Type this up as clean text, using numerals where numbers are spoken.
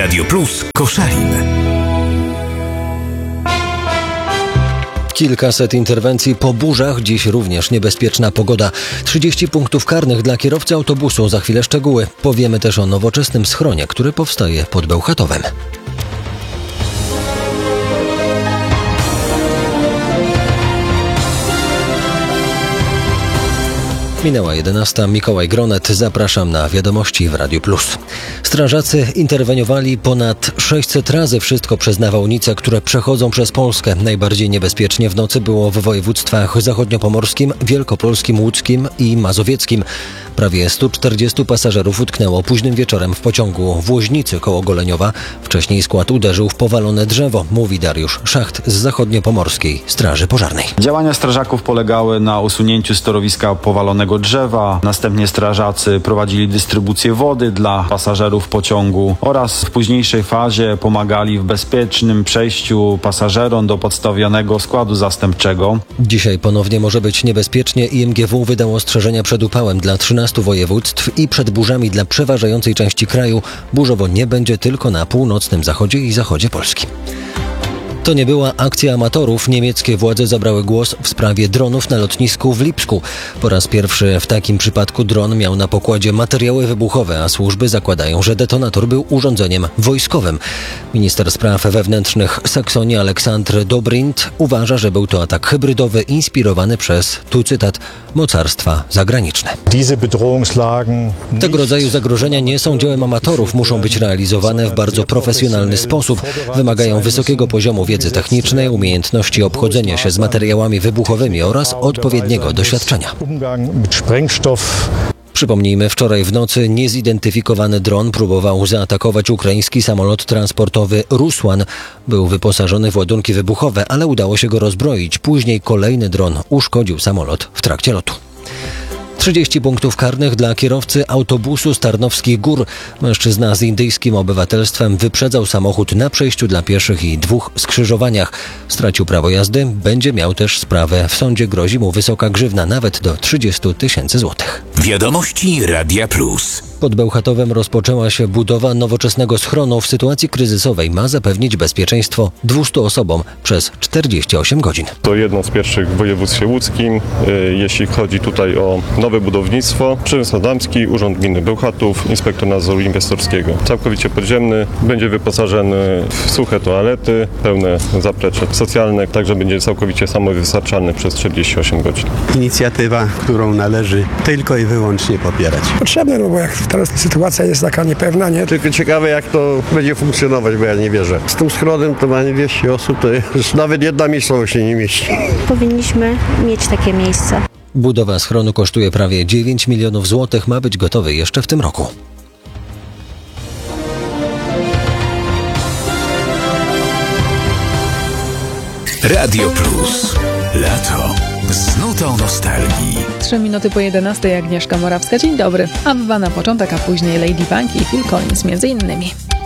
Radio Plus Koszalin. Kilkaset interwencji po burzach, dziś również niebezpieczna pogoda. 30 punktów karnych dla kierowcy autobusu, za chwilę szczegóły. Powiemy też o nowoczesnym schronie, który powstaje pod Bełchatowem. Minęła 11. Mikołaj Gronet. Zapraszam na wiadomości w Radiu Plus. Strażacy interweniowali ponad 600 razy, wszystko przez nawałnice, które przechodzą przez Polskę. Najbardziej niebezpiecznie w nocy było w województwach zachodniopomorskim, wielkopolskim, łódzkim i mazowieckim. Prawie 140 pasażerów utknęło późnym wieczorem w pociągu w Łoźnicy koło Goleniowa. Wcześniej skład uderzył w powalone drzewo, mówi Dariusz Szacht z zachodniopomorskiej Straży Pożarnej. Działania strażaków polegały na usunięciu z torowiska powalonego drzewa. Następnie strażacy prowadzili dystrybucję wody dla pasażerów pociągu oraz w późniejszej fazie pomagali w bezpiecznym przejściu pasażerom do podstawionego składu zastępczego. Dzisiaj ponownie może być niebezpiecznie. IMGW wydało ostrzeżenia przed upałem dla 13 województw i przed burzami dla przeważającej części kraju. Burzowo nie będzie tylko na północnym zachodzie i zachodzie Polski. To nie była akcja amatorów. Niemieckie władze zabrały głos w sprawie dronów na lotnisku w Lipsku. Po raz pierwszy w takim przypadku dron miał na pokładzie materiały wybuchowe, a służby zakładają, że detonator był urządzeniem wojskowym. Minister spraw wewnętrznych Saksonii Aleksandr Dobrindt uważa, że był to atak hybrydowy inspirowany przez, tu cytat, mocarstwa zagraniczne. Tego rodzaju zagrożenia nie są dziełem amatorów, muszą być realizowane w bardzo profesjonalny sposób. Wymagają wysokiego poziomu wiedzy technicznej, umiejętności obchodzenia się z materiałami wybuchowymi oraz odpowiedniego doświadczenia. Przypomnijmy, wczoraj w nocy niezidentyfikowany dron próbował zaatakować ukraiński samolot transportowy Rusłan. Był wyposażony w ładunki wybuchowe, ale udało się go rozbroić. Później kolejny dron uszkodził samolot w trakcie lotu. 30 punktów karnych dla kierowcy autobusu z Tarnowskich Gór. Mężczyzna z indyjskim obywatelstwem wyprzedzał samochód na przejściu dla pieszych i 2 skrzyżowaniach. Stracił prawo jazdy, będzie miał też sprawę. W sądzie grozi mu wysoka grzywna, nawet do 30 000 złotych. Wiadomości Radia Plus. Pod Bełchatowem rozpoczęła się budowa nowoczesnego schronu. W sytuacji kryzysowej ma zapewnić bezpieczeństwo 200 osobom przez 48 godzin. To jedno z pierwszych w województwie łódzkim, jeśli chodzi tutaj o nowe budownictwo. Przemysł Adamski, Urząd Gminy Bełchatów, Inspektor Nadzoru Inwestorskiego. Całkowicie podziemny, będzie wyposażony w suche toalety, pełne zaplecze socjalne, także będzie całkowicie samowystarczalny przez 48 godzin. Inicjatywa, którą należy tylko i wyłącznie popierać. Potrzebne, no bo jak teraz sytuacja jest taka niepewna, nie? Tylko ciekawe, jak to będzie funkcjonować, bo ja nie wierzę. Z tym schronem to ma 200 osób, to jest nawet jedna miejscowość się nie mieści. Powinniśmy mieć takie miejsce. Budowa schronu kosztuje prawie 9 milionów złotych, ma być gotowy jeszcze w tym roku. Radio Plus. Lato z nutą nostalgii. 3 minuty po 11, Agnieszka Morawska. Dzień dobry. Abba na początek, a później Lady Punk i Phil Collins między innymi.